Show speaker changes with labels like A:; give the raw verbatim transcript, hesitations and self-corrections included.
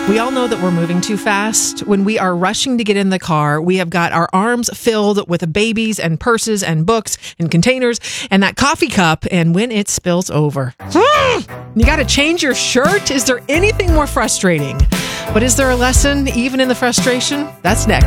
A: We all know that we're moving too fast. When we are rushing to get in the car, we have got our arms filled with babies and purses and books and containers and that coffee cup, and when it spills over, you got to change your shirt. Is there anything more frustrating? But is there a lesson even in the frustration? That's next.